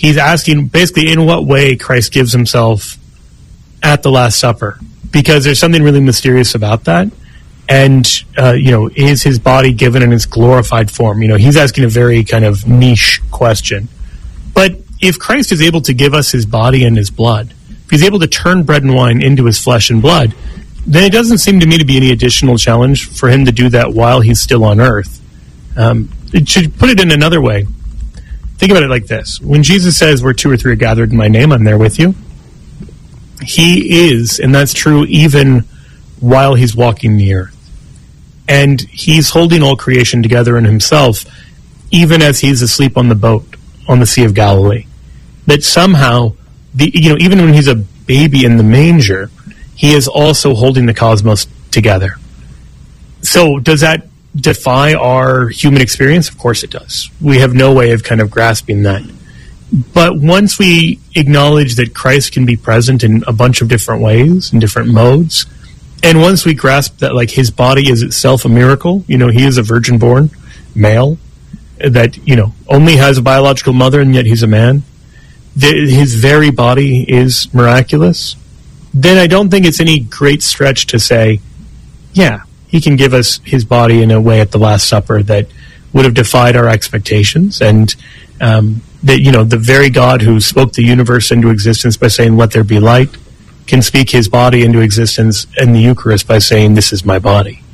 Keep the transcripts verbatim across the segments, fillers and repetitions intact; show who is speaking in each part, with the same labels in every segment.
Speaker 1: he's asking basically in what way Christ gives himself at the Last Supper, because there's something really mysterious about that. And, uh, you know, is his body given in its glorified form? You know, he's asking a very kind of niche question. But if Christ is able to give us his body and his blood, if he's able to turn bread and wine into his flesh and blood, then it doesn't seem to me to be any additional challenge for him to do that while he's still on earth. Um, it should put it in another way. Think about it like this. When Jesus says, where two or three are gathered in my name, I'm there with you. He is, and that's true even while he's walking the earth. And he's holding all creation together in himself, even as he's asleep on the boat on the Sea of Galilee. That somehow, the you know, even when he's a baby in the manger, he is also holding the cosmos together. So does that defy our human experience? Of course it does. We have no way of kind of grasping that. But once we acknowledge that Christ can be present in a bunch of different ways, in different modes, and once we grasp that, like, his body is itself a miracle, you know, he is a virgin-born male that, you know, only has a biological mother, and yet he's a man, that his very body is miraculous, then I don't think it's any great stretch to say, yeah, he can give us his body in a way at the Last Supper that would have defied our expectations, and um, that, you know, the very God who spoke the universe into existence by saying, let there be light, can speak his body into existence in the Eucharist by saying, this is my body.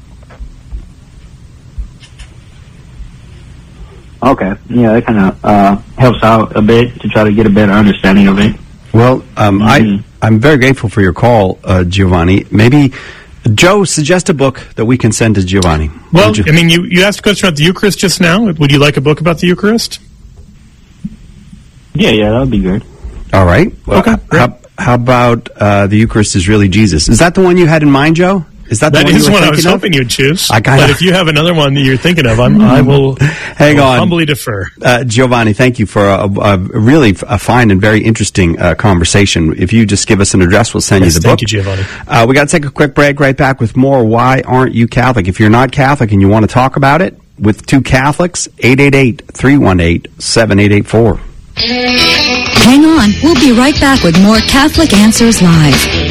Speaker 2: Okay, yeah, that kind of uh, helps out a bit to try to get a better understanding of it.
Speaker 3: Well, um,
Speaker 2: mm-hmm.
Speaker 3: I, I'm very grateful for your call, uh, Giovanni. Maybe, Joe, suggest a book that we can send to Giovanni.
Speaker 1: Well, you- I mean, you, you asked a question about the Eucharist just now. Would you like a book about the Eucharist?
Speaker 2: Yeah, yeah, that would be good.
Speaker 3: All right. Well,
Speaker 1: okay.
Speaker 3: How, how about uh, the Eucharist is really Jesus? Is that the one you had in mind, Joe? Is that the
Speaker 1: that
Speaker 3: one
Speaker 1: is
Speaker 3: you were
Speaker 1: one I was
Speaker 3: thinking of?
Speaker 1: hoping you'd choose.
Speaker 3: I kinda,
Speaker 1: but if you have another one that you're thinking of, I'm, I will,
Speaker 3: hang
Speaker 1: I will
Speaker 3: on.
Speaker 1: humbly defer.
Speaker 3: Uh, Giovanni, thank you for a, a really a fine and very interesting uh, conversation. If you just give us an address, we'll send
Speaker 1: yes,
Speaker 3: you the
Speaker 1: thank
Speaker 3: book.
Speaker 1: Thank you, Giovanni.
Speaker 3: Uh, we got to take a quick break. Right back with more. Why aren't you Catholic? If you're not Catholic and you want to talk about it with two Catholics, eight eight eight, three one eight, seven eight eight four.
Speaker 4: Hang on. We'll be right back with more Catholic Answers Live.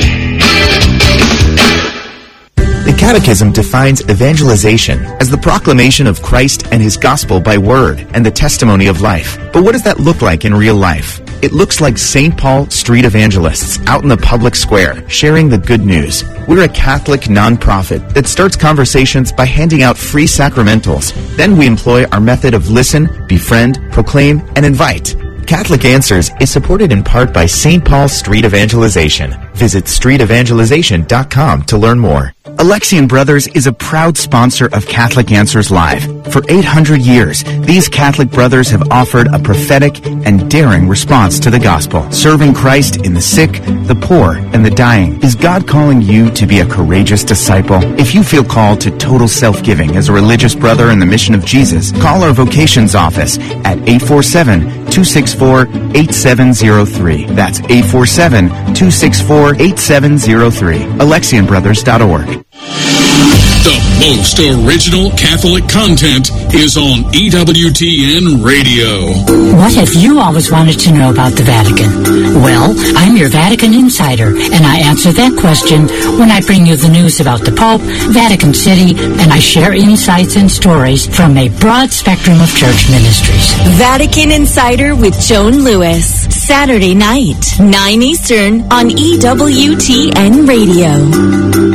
Speaker 5: The Catechism defines evangelization as the proclamation of Christ and his gospel by word and the testimony of life. But what does that look like in real life? It looks like Saint Paul Street Evangelists out in the public square, sharing the good news. We're a Catholic nonprofit that starts conversations by handing out free sacramentals. Then we employ our method of listen, befriend, proclaim, and invite. Catholic Answers is supported in part by Saint Paul Street Evangelization. Visit street evangelization dot com to learn more. Alexian Brothers is a proud sponsor of Catholic Answers Live. For eight hundred years, these Catholic brothers have offered a prophetic and daring response to the gospel, serving Christ in the sick, the poor, and the dying. Is God calling you to be a courageous disciple? If you feel called to total self-giving as a religious brother in the mission of Jesus, call our vocations office at eight four seven, two six four, eight seven zero three. That's eight four seven, two six four, eight seven zero three. Alexian Brothers dot org.
Speaker 6: The most original Catholic content is on E W T N Radio.
Speaker 7: What have you always wanted to know about the Vatican? Well, I'm your Vatican insider, and I answer that question when I bring you the news about the Pope, Vatican City, and I share insights and stories from a broad spectrum of church ministries.
Speaker 8: Vatican Insider with Joan Lewis. Saturday night, nine Eastern on E W T N Radio.